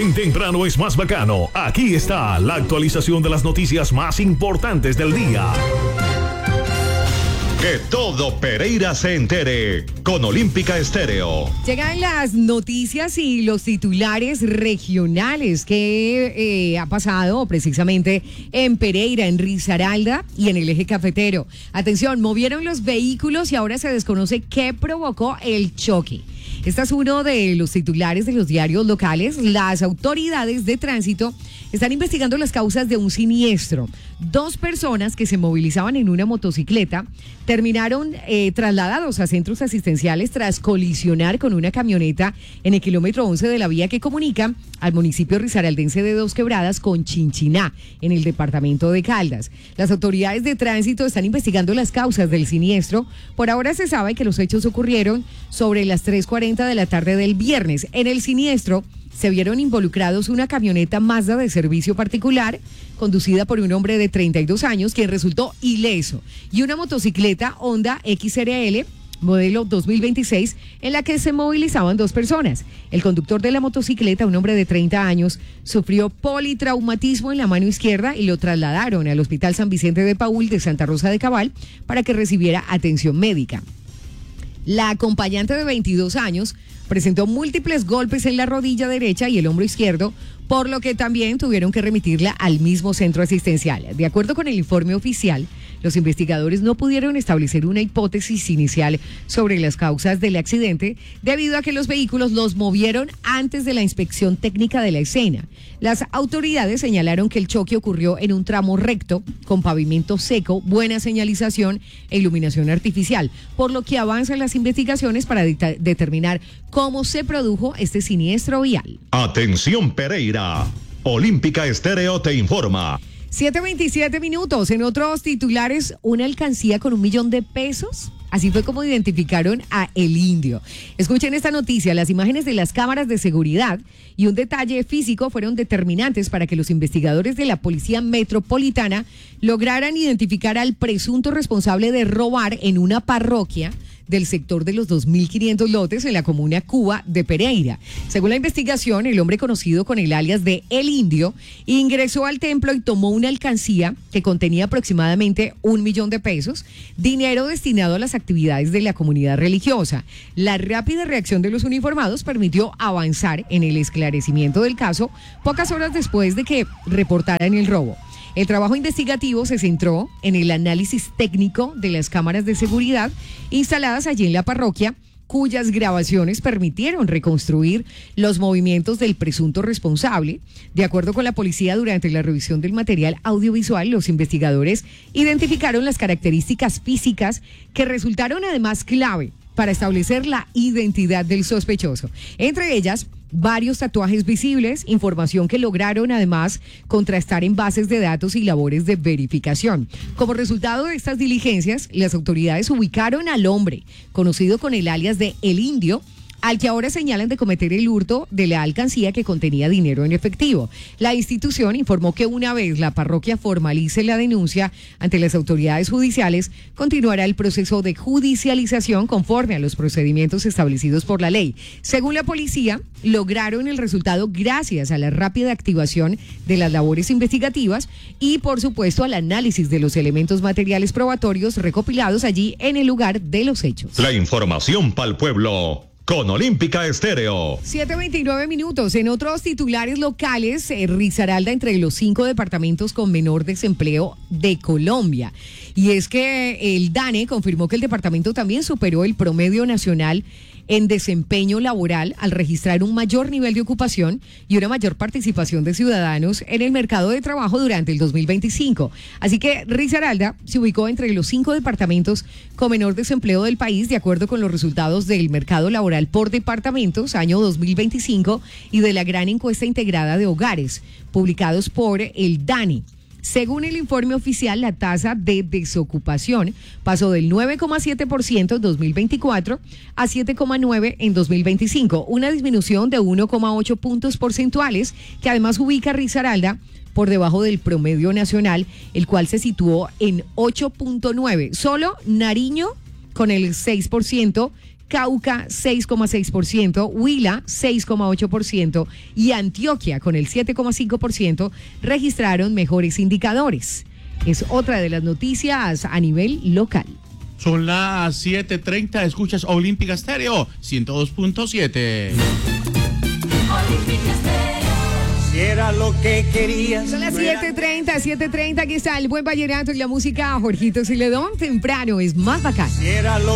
En Temprano es más bacano. Aquí está la actualización de las noticias más importantes del día. Que todo Pereira se entere con Olímpica Estéreo. Llegan las noticias y los titulares regionales que ha pasado precisamente en Pereira, en Risaralda y en el eje cafetero. Atención, movieron los vehículos y ahora se desconoce qué provocó el choque. Este es uno de los titulares de los diarios locales. Las autoridades de tránsito están investigando las causas de un siniestro. 2 personas que se movilizaban en una motocicleta terminaron trasladados a centros asistenciales tras colisionar con una camioneta en el kilómetro 11 de la vía que comunica al municipio risaraldense de Dos Quebradas con Chinchiná, en el departamento de Caldas. Las autoridades de tránsito están investigando las causas del siniestro. Por ahora se sabe que los hechos ocurrieron sobre las 3:40 de la tarde del viernes. En el siniestro se vieron involucrados una camioneta Mazda de servicio particular, conducida por un hombre de 32 años, quien resultó ileso, y una motocicleta Honda XRL, modelo 2026, en la que se movilizaban 2 personas. El conductor de la motocicleta, un hombre de 30 años, sufrió politraumatismo en la mano izquierda y lo trasladaron al Hospital San Vicente de Paúl de Santa Rosa de Cabal para que recibiera atención médica. La acompañante de 22 años presentó múltiples golpes en la rodilla derecha y el hombro izquierdo, por lo que también tuvieron que remitirla al mismo centro asistencial. De acuerdo con el informe oficial, los investigadores no pudieron establecer una hipótesis inicial sobre las causas del accidente debido a que los vehículos los movieron antes de la inspección técnica de la escena. Las autoridades señalaron que el choque ocurrió en un tramo recto, con pavimento seco, buena señalización e iluminación artificial, por lo que avanzan las investigaciones para determinar cómo se produjo este siniestro vial. Atención Pereira, Olímpica Estéreo te informa. 7:27 minutos. En otros titulares, una alcancía con $1 millón. Así fue como identificaron a El Indio. Escuchen esta noticia. Las imágenes de las cámaras de seguridad y un detalle físico fueron determinantes para que los investigadores de la Policía Metropolitana lograran identificar al presunto responsable de robar en una parroquia del sector de los 2.500 lotes en la comuna Cuba de Pereira. Según la investigación, el hombre conocido con el alias de El Indio ingresó al templo y tomó una alcancía que contenía aproximadamente $1 millón, dinero destinado a las actividades de la comunidad religiosa. La rápida reacción de los uniformados permitió avanzar en el esclarecimiento del caso pocas horas después de que reportaran el robo. El trabajo investigativo se centró en el análisis técnico de las cámaras de seguridad instaladas allí en la parroquia, cuyas grabaciones permitieron reconstruir los movimientos del presunto responsable. De acuerdo con la policía, durante la revisión del material audiovisual, los investigadores identificaron las características físicas que resultaron además clave para establecer la identidad del sospechoso. Entre ellas, varios tatuajes visibles, información que lograron además contrastar en bases de datos y labores de verificación. Como resultado de estas diligencias, las autoridades ubicaron al hombre, conocido con el alias de El Indio, al que ahora señalan de cometer el hurto de la alcancía que contenía dinero en efectivo. La institución informó que una vez la parroquia formalice la denuncia ante las autoridades judiciales, continuará el proceso de judicialización conforme a los procedimientos establecidos por la ley. Según la policía, lograron el resultado gracias a la rápida activación de las labores investigativas y, por supuesto, al análisis de los elementos materiales probatorios recopilados allí en el lugar de los hechos. La información para el pueblo con Olímpica Estéreo. 7:29 minutos. En otros titulares locales, Risaralda entre los 5 departamentos con menor desempleo de Colombia. Y es que el DANE confirmó que el departamento también superó el promedio nacional en desempeño laboral al registrar un mayor nivel de ocupación y una mayor participación de ciudadanos en el mercado de trabajo durante el 2025. Así que Risaralda se ubicó entre los 5 departamentos con menor desempleo del país, de acuerdo con los resultados del mercado laboral por departamentos año 2025 y de la gran encuesta integrada de hogares, publicados por el DANE. Según el informe oficial, la tasa de desocupación pasó del 9,7% en 2024 a 7,9% en 2025, una disminución de 1,8 puntos porcentuales que además ubica a Risaralda por debajo del promedio nacional, el cual se situó en 8,9%. Solo Nariño con el 6%, Cauca 6,6%, Huila 6,8% y Antioquia con el 7,5% registraron mejores indicadores. Es otra de las noticias a nivel local. Son las 7:30, escuchas Olímpica Estéreo 102.7. Si era lo que querías. Son las 7:30, aquí está el buen vallenato y la música Jorgito Celedón. Temprano es más bacán. Si era lo